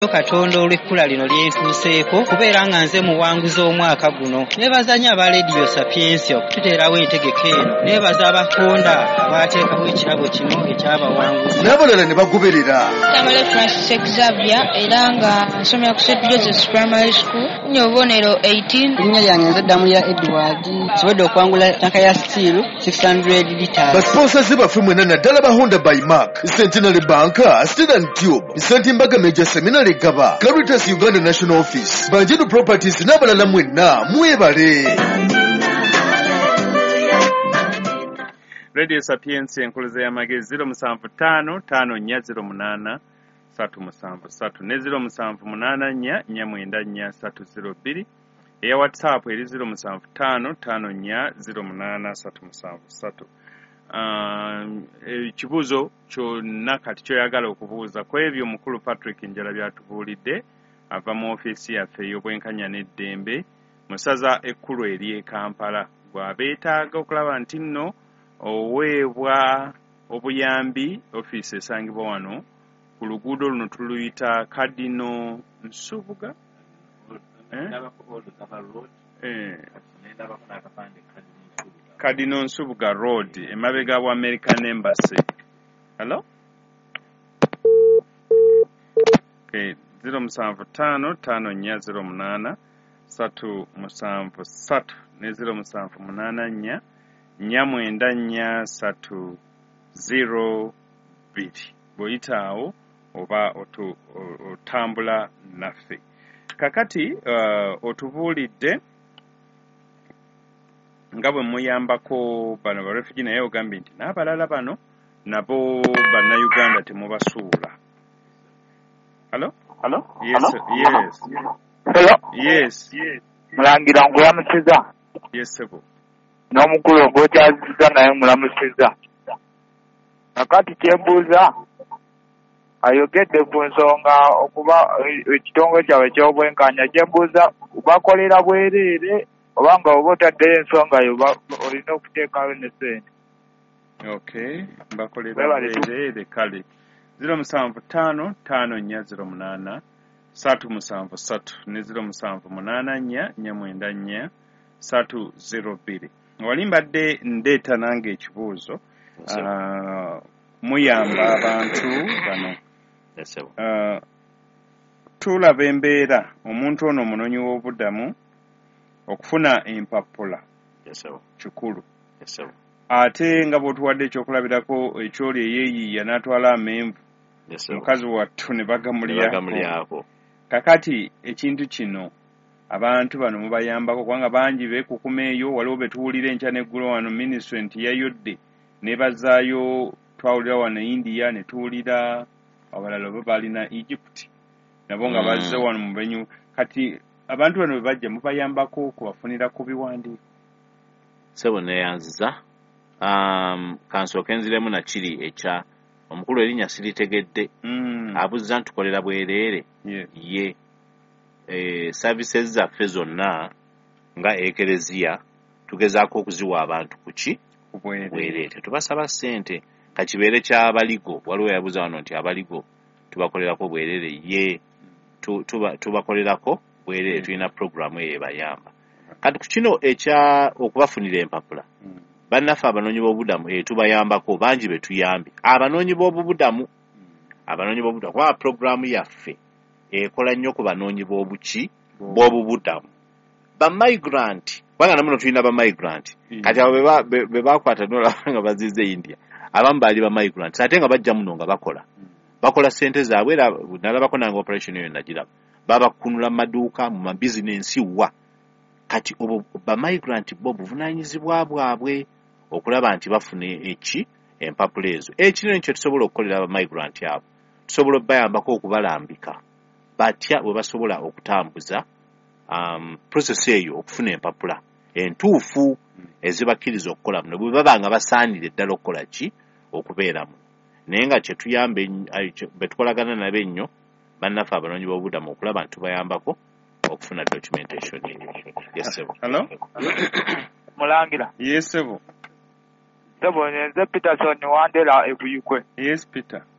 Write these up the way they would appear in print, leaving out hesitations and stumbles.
Katonda olw'ekkula lino lyenfuuseeko kubeera nga nze muwanguzi omwaka guno. Neebaza nnyo aba Radio Sapiensia okututeerawo entegeka eno. Neebaza abatonda abaateekawo ekirabo kino ekyabawanguzi. N'abalala ne bagoberera. Tamale Francis Xavier era nga nsomera ku St. Joseph's Primary School. Nnyo obubonero 18. Erinnya lyange nze Damulya Edward. Nsobodde okwangula tanka ya steel 600 litres. Basponsaze baffe mwena naddala ba Honda by Mark, Centenary Bank, Steel and Tube, St. Mbaga Major Seminary Gaba, Claritas Uganda National Office, Banjiro Properties n'abalala mwenna mwebale. Radio Sapiensia enkuluze y'amagezi 0755408 373 ne 07584499302 eya WhatsApp eri 0755408 ekibuuzo kyonna kati kyoyagala okubuuza ku ebyo Mukulu Patrick Njala byatubuulidde ava mu ofiisi yaffe ey'obwenkanya n'eddembe mu ssaza ekkulu eri e Kampala gwabeetaaga okulaba nti nno oweebwa obuyambi ofiisi esangibwa wano ku luguudo luno tuluyita Kadino Nsubuga Kadino Nsubuga Road emabega wa American Embassy. Hello? Okay, 0755408 373 ne 074949302 bw'oyitaawo oba otambula naffe. Kakati otubuulidde nga bwe muyambako bano ba refugee naye ogambye nti n'abalala bano nabo bannayuganda temubasuula. Hello? Hello? Yes. Hello? Yes. Mulangira nkulamusiza. Yes, sebo. N'omukulu ogwokyaziza naye mulamusiza. Nakati kyembuuza ayogedde ku nsonga okuba ekitongole kyabwe eky'obwenkanya kyembuuza bakolera bwereere oba nga oba otaddeyo ensonga yo olina okuteekayo ne ssente. Okay, bakolera bwereere kale 0755408 373 ne 0784494 wali mbadde ndeeta nange ekibuuzo muyamba abantu bano. Tulaba embeera omuntu ono omunoonyi w'obuddamu okufuna empapula kikulu ate nga bw'otuwadde ekyokulabirako ekyoli eyeeyiiya n'atwala amenvu mukazi wattu ne bagamulyako. Kakati ekintu kino abantu bano mubayambako kubanga bangi beekukuma eyo waliwo betuwulira enkya n'eggulo wano minisitule nti yayodde ne bazaayo twawulira wano India ne tuwulira abalala oba balina Egypt nabo nga bazze wano mu benyu. Kati abantu bano bwe bajja mubayambako kubafunira ku biwandiiko. Sebo neyanziza kansooke nziremu nakiri ekya omukulu erinnya siritegedde abuzza ntukolera bwereere ye services zaffe zonna nga ekereziya tugezaako okuziwa abantu kuki bwereere tubasaba ssente kakibeere ky'abaligo waliwo yabuuza wano nti abaligo tubakolerako bwereere ye tubakolerako bwereere tulina programu eyo ebayamba. Kati ku kino ekya okubafunira empapula bannaffe abanoonyi b'obubudamu tubayambako bangi betuyambye abanoonyi b'obubudamu kuba programu yaffe ekola nnyo ku banoonyi b'obubudamu bamigrant kubanga namuno tulina bamigrant kati abo be bakwata nolaba nga bazize India abamu baali bamigrant ate nga bajja muno nga bakola ssente zaabwe era nalabako nange operation eyo nagiraba babakunula mu maduuka mu mabizinensi wa kati obwo bamigrant bo buvunaanyizibwa bwabwe okulaba nti bafune empapula ezo. Ekino ekyo tusobola okukolera abamigrant abo tusobola okubayambako okubalambika batya bwe basobola okutambuza process eyo okufuna empapula entuufu ezibakkiriza okukola muno bwe baba nga basaanire ddala okukola okubeeramu naye nga kyetuyambe betukolagana nabo ennyo bannaffe abanoonyi b'obubudamu okulaba nti tubayambako okufuna documentation eyo. Yes, sebo. Hello? Mulangira. Yes, sebo. Sebo nze Peterson Wandera ebuyikwe. Yes, Peter.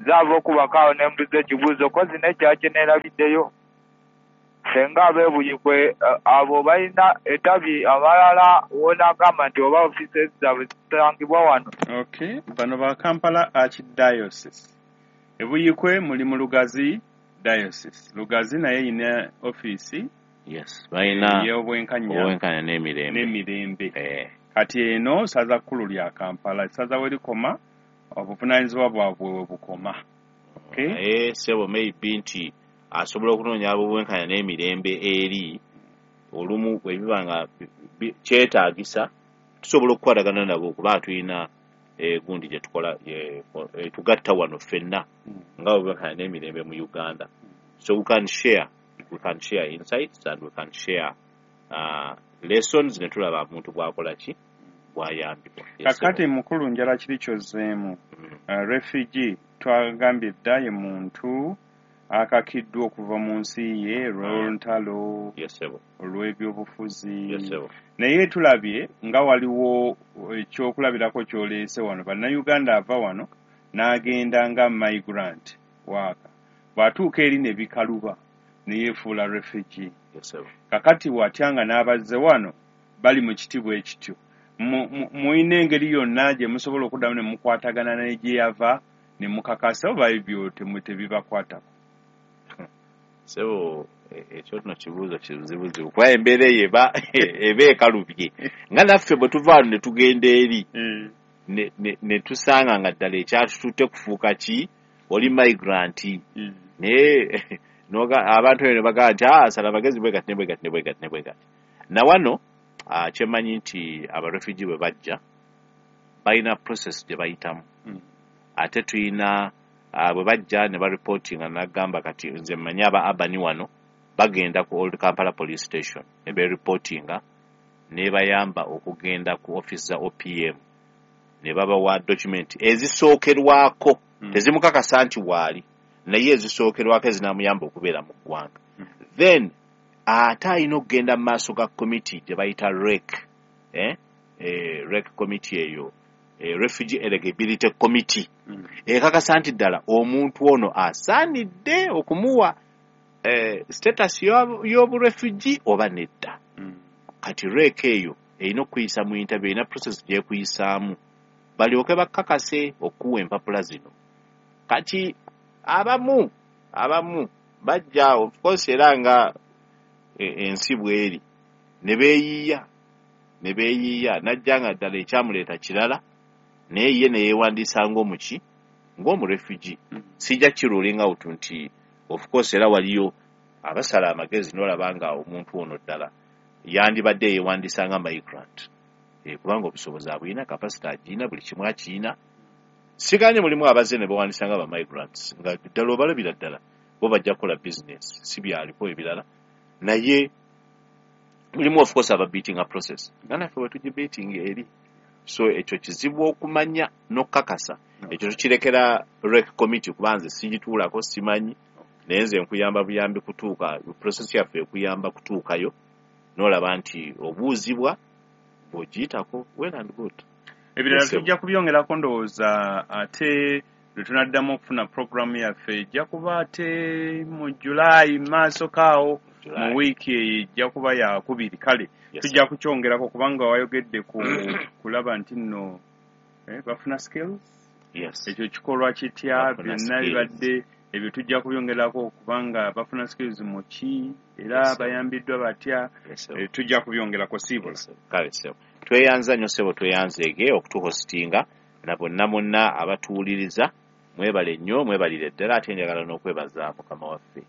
zaava okubakaawo ne mbuza ekibuuzo ko zino ekyaki neerabiddeyo senga abeebuyikwe abo balina etabi abalala woonagamba nti oba offices zaabwe zisangibwa wano. Okay, bano ba Kampala Archdiocese. Ebuyikwe muli mu Lugazi Diocese. Lugazi naye yina office. Yes, balina obwenkanya n'emirembe. Kati eno saza kkulu lya Kampala, saza welikoma obuvunaanyizibwa bwabwe we bukoma. Okay? Sebo maybe nti asobola okunoonya ab'obwenkanya n'emirembe eri olumu bwebiba nga kyetaagisa tusobola okukwatagana nabo kuba tulina gundi gye tukola tugatta wano ffenna nga obwenkanya n'emirembe mu Uganda. So we can share insights and we can share lessons ne tulaba muntu bw'akola ki bw'ayambibwa. Kakati mukulu njala kiri kyozzeemu refugee twagambye dda ye muntu akakiddwa okuva mu nsi ye olw'oluntalo olw'ebyobufuzi naye tulabye nga waliwo ekyokulabirako kyoleese wano bannayuganda ava wano n'agenda nga migrant waaka bw'atuuka eri ne bikaluba ne yeefuula refugee. Kakati watyanga n'abazze wano bali mu kitibwa ekityo muyina engeri yonna gye musobola okuddamu ne mukwatagana ne gye yava ne mukakasa oba ebyo tebibakwatako. So ekyo no kibuuzo kizibuzibu kuba embeera eyo eba ekalubye nga naffe bwe tuvaano ne tugenda eri ne tusanga nga ddala ekyatututte kufuuka ki oli migrant naye abantu eyo ne bagamba nti asala bagezi bwegati ne bwegati ne bwegati ne bwegati. Na wano kyemanyi nti abarefugee bwe bajja balina process gye bayitamu ate tulina bwe bajja ne bareportinga nagamba kati nze mmanyi aba abani wano bagenda ku Old Kampala Police Station ne bereportinga ne bayamba okugenda ku office za OPM ne babawa document ezisookerwako tezimukakasa nti waali naye ezisookerwako ezinamuyamba okubeera mu ggwanga. Then ate alina okugenda mu maaso ga committee gye bayita REC REC committee eyo Refugee Eligibility Committee ekakasa nti ddala omuntu ono asaanidde okumuwa status y'oburefugee oba nedda. Kati REC eyo erina okuyisa mu interview erina process gyekuyisaamu balyoke bakakase okuwa empapula zino. Kati abamu bajja of course era nga ensi bweri ne beeyiiya najja nga ddala ekyamuleeta kirala naye ye ne yeewandiisa ng'omurefugee. Sijja kiruling out nti of course era waliyo abasala amagezi n'olaba nga omuntu ono ddala yandibadde yeewandiisa nga migrant kubanga obusobozi abulina kapasite agiina buli kimu akiina. Siganye mulimu abazze ne bawandiisa nga bamigrants nga ddala obalabira ddala bo bajja kukola business si byaliko ebirala naye mulimu of course ababeating a process nga naffe bwe tugibeating eri. So ekyo kizibu okumanya n'okukakasa ekyo tukirekera REC committee kubanze sigituulako simanyi naye nze nkuyamba buyambi kutuuka process yaffe ekuyamba kutuukayo n'olaba nti obuuzibwa bw'ogiyitako well and good. Ebirala tujja kubyongerako ndowooza ate lwe tunaddamu okufuna programu yaffe ejja kuba ate mu July maaso kaawo mu wiiki eyo ejja kuba yakubiri kale tujja kukyongerako kubanga wayogedde kulaba nti nno bafuna skills ekyo kikolwa kitya byonna bibadde ebyo tujja kubyongerako kubanga bafuna skills mu ki era bayambiddwa batya tujja kubyongerako siibula. Tweyanza nnyo ssebo tweyanzeege okutuhostinga na bonna abatuwuliriza mwebale nnyo mwebalire ddala ate njagala n'okwebaza mukama waffe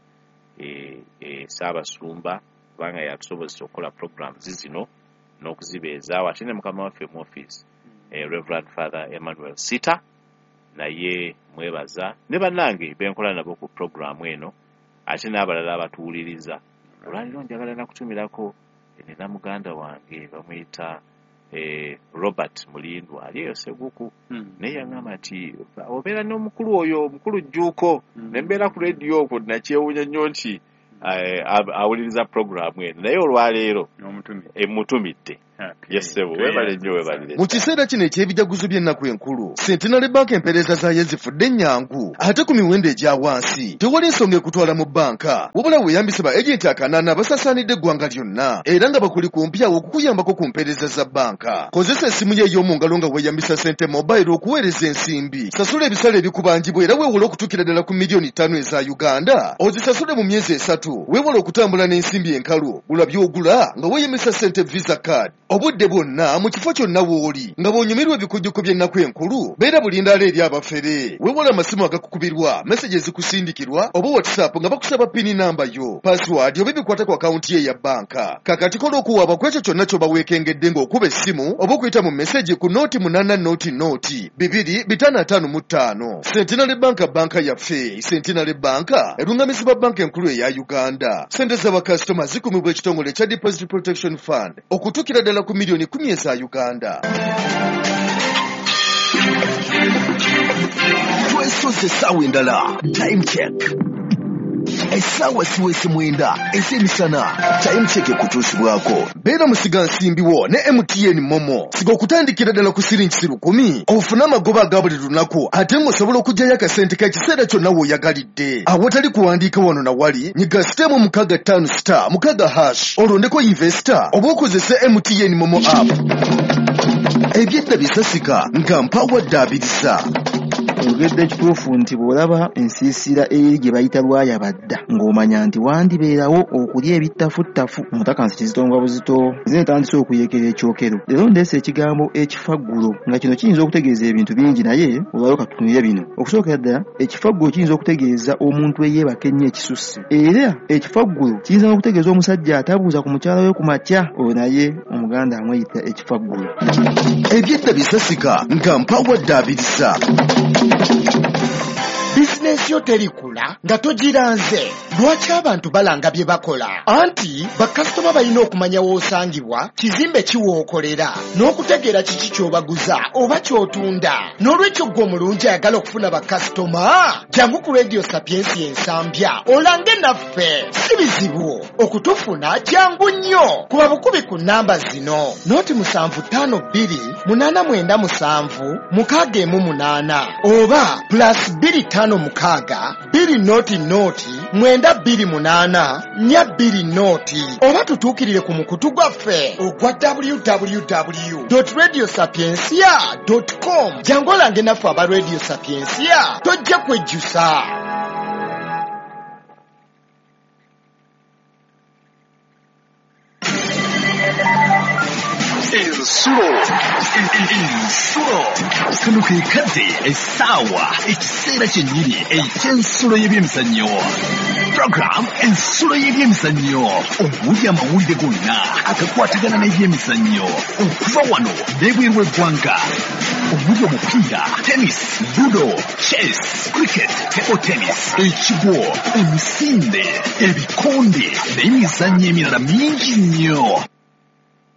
Ssaabasumba kubanga yatusobozesa okukola programs zino n'okuzibeezaawo ate ne mukama waffe mu office Reverend Father Emmanuel Sita naye mwebaza ne bannange benkola nabo ku programu eno ate n'abalala abatuwuliriza. Olwaliro njagala nakutumirako nina muganda wange bamuyita Robert Mulindwa ali eyo Seguku naye yaŋŋamba nti obeera n'omukulu oyo omukulu Jjuuko ne mbeera ku radio okwo nakyewuunya nnyo nti awuliriza programu eno naye olwaleero emutumidde mu kiseera kino eky'ebijaguzo by'ennaku enkulu Centenary Bank empeereza zaayo zifudde nnyangu ate ku miwendo egya wansi tewali nsonga ekutwala mu banka wabula weeyambise ba ejenti akanaana basaasaanidde eggwanga lyonna era nga bakuli kumpyawo okukuyambako ku mpeereza za banka. Kozesa essimu ye ey'omu ngalo nga weeyambisa Sente Mobile okuweereza ensimbi. Sasula ebisale ebikubangibwa era weewole okutuukira ddala ku miliyoni 5 eza Uganda. Ozisasule mu myezi 3 weewole okutambula n'ensimbi enkalu gula by'ogula nga weeyambisa Sente Visa Card. Obudde bwonna mu kifo kyonna w'oli nga bw'onyumirwa ebikujjuko by'ennaku enkulu beera bulindaala eri abafere. Weewole amasimu agakukubirwa meseji ezikusindikirwa oba WhatsApp nga bakusaba pini namba yo password oba ebikwata ku akawunti ye ya banka. Kakati kola okuwaaba ku ekyo kyonna ky'oba weekengedde ng'okuba essimu oba okuyita mu meseji ku nooti 8 nooti 2555. Centenary Bank banka yaffe. Centenary Bank erungamizibwa banka enkulu eya Uganda. Sente z'abakasitoma zikumibwa ekitongole ekya Deposit Protection Fund okutuukira ddala ku miliyoni 10 eza Uganda. Twesoze essaawa endala time check. Essaawa siwese 9 ez'emisana time check ekutuusibwako. Beera musiga nsimbiwo ne MTN Momo siga okutandikira ddala ku siringi 10 ofune amagoba aga buli lunaku ate ng'osobola okuggyayo akasente k'ekiseera kyonna w'oyagalidde. Awatali kuwandiika wano na wali nyiga sitemu 65*6 olondeko investor oba okozese MTN Momo app. Ebyedda bisasika nga mpawadde abirisa. Ogedde ekituufu nti bw'olaba ensiisira eri gye bayita lwayabadda ng'omanya nti wandibeerawo okulya ebittafuttafu omutakansi kizitonga buzito zinetandise okuyeekera ekyokero. Leero ndeese ekigambo ekifaggulo nga kino kiyinza okutegeeza ebintu bingi naye olwayo katutunire bino. Okusookera ddala ekifaggulo kiyinza okutegeeza omuntu eyeebaka ennyo ekisusse era ekifaggulo kiyinza n'okutegeeza omusajja atabuuza ku mukyala we ku makya oyo naye omuganda amweyita ekifaggulo. Ebyedda bisasika nga mpawadde abirisa. Bizinensi yo terikula nga togiranze. Lwaki abantu balanga bye bakola? Anti bakasitoma balina okumanya w'osangibwa, kizimbe kiwookolera, n'okutegeera kiki ky'obaguza oba ky'otunda. N'olwekyo gwe omulungi ayagala okufuna bakasitoma, jangu ku Radio Sapiensi ensambya olange naffe. Si bizibu okutufuna, jangu nnyo. Kuba bukubi ku namba zino: nooti 75997 oba +256 2 nooti 928 nooti, oba tutuukirire ku mukutu gwaffe ogwa www.radiosapiensia.com. jangu olange naffe aba Radio Sapiensia, tojja kwejjusa. Ensulo kano ke kadde essaawa ekiseera kyennyini eky'ensulo y'ebyemizannyo. Program ensulo y'ebyemizannyo omuli amawulire gonna agakwatagana n'ebyemizannyo okuva wano n'ebweru w'eggwanga omuli omupiira, tennis, ludo, chess, cricket, table tennis, ekigwo, emisinde, ebikonde n'emizannyo emirala mingi nnyo.